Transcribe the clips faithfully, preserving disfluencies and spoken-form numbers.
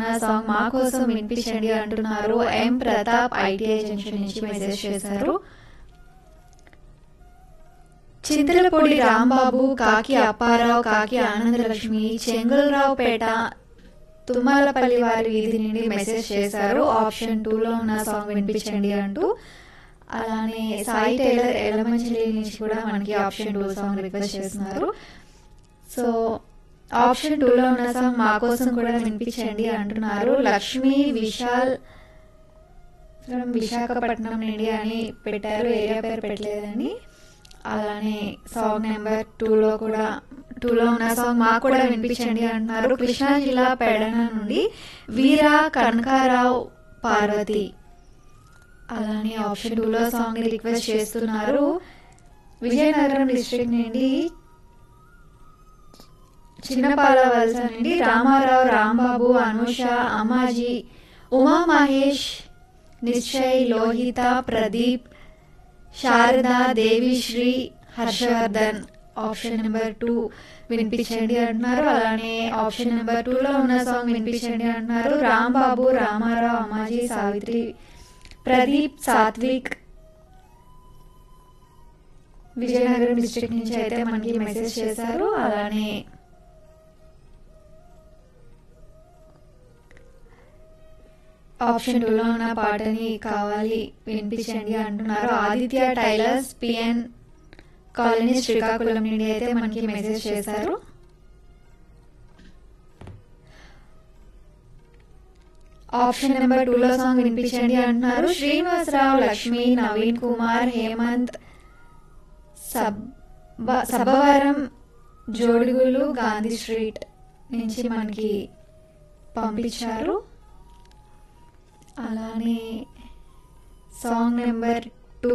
Song మా కోసం వినిపించండి అంటున్నారు. ఎం ప్రతాప్ ఐటీఐ జంక్షన్ నుంచి మెసేజ్ చేశారు. చింతలపూడి రాంబాబు, కాకి అప్పారావు, కాకి ఆనందలక్ష్మి, చెంగులరావుపేట, తుమ్మలపల్లి వారి వీధి నుండి మెసేజ్ చేశారు. ఆప్షన్ టూలో ఉన్న సాంగ్ వినిపించండి అంటూ. అలానే సాయి టైలర్ ఎలమంచిలి నుంచి కూడా మనకి ఆప్షన్ టూ సాంగ్ రిక్వెస్ట్ చేస్తున్నారు. సో ఆప్షన్ టూలో ఉన్న సాంగ్ మా కోసం కూడా వినిపించండి అంటున్నారు. లక్ష్మి విశాల్ ఫ్రమ్ విశాఖపట్నం నుండి అని పెట్టారు, ఏరియా పేరు పెట్టలేదండి. అలానే సాంగ్ నెంబర్ టూలో కూడా టూలో ఉన్న సాంగ్ మాకు కూడా వినిపించండి అంటున్నారు. కృష్ణా జిల్లా పెడన నుండి వీరా కనకారావు పార్వతి అలానే ఆప్షన్ టూలో సాంగ్ రిక్వెస్ట్ చేస్తున్నారు. విజయనగరం డిస్ట్రిక్ట్ నుండి చిన్నపాలవలస నుండి Ramarao, Rambabu, Anusha, Ammaji, Uma Mahesh, Nishchay, Lohitha, Pradeep, Sharada, Devi Sri, Harshavardhan option number two వినిపించండి అంటున్నారు. అలానే ఆప్షన్ నెంబర్ టూలో ఉన్న సాంగ్ వినిపించండి అంటున్నారు. రాంబాబు, రామారావు, అమ్మాజీ, సావిత్రి, ప్రదీప్, సాత్విక్ విజయనగరం డిస్ట్రిక్ట్ నుంచి అయితే మనకి మెసేజ్ చేశారు. అలానే ఆప్షన్ టూలో ఉన్న పాటని కావాలి వినిపించండి అంటున్నారు. Aditya tailors PN colony Srikakulam నుండి అయితే మనకి మెసేజ్ చేశారు. ఆప్షన్ నెంబర్ టూలో సాంగ్ వినిపించండి అంటున్నారు. శ్రీనివాసరావు, లక్ష్మి, నవీన్ కుమార్, హేమంత్, సబ్బవరం, జోడుగులు, గాంధీ స్ట్రీట్ నుంచి మనకి పంపించారు. అలానే సాంగ్ నెంబర్ టూ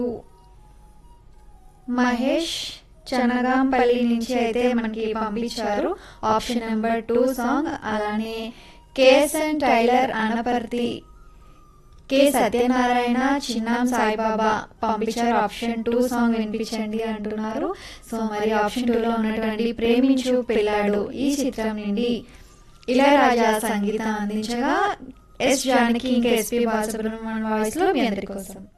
మహేష్ చనగాంపల్లి నుంచి అయితే మనకి పంపించారు. Option number two song. అలానే KSN tailor Anaparthi, K Satyanarayana, చిన్నాం Saibaba పంపించారు. ఆప్షన్ టూ సాంగ్ వినిపించండి అంటున్నారు. సో మరి ఆప్షన్ టూలో ఉన్నటువంటి ప్రేమించు పిల్లాడు ఈ చిత్రం నుండి ఇళయరాజా సంగీతం అందించగా ఎస్ జానకి ఇంకా ఎస్పీ బాలసుబ్రహ్మణ్యం వాయిస్ లో మీ అందరి కోసం